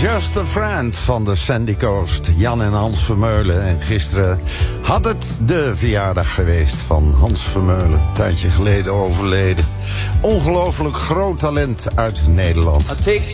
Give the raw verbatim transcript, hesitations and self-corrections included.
Just a Friend van de Sandy Coast. Jan en Hans Vermeulen. En gisteren had het de verjaardag geweest van Hans Vermeulen. Een tijdje geleden overleden. Ongelooflijk groot talent uit Nederland.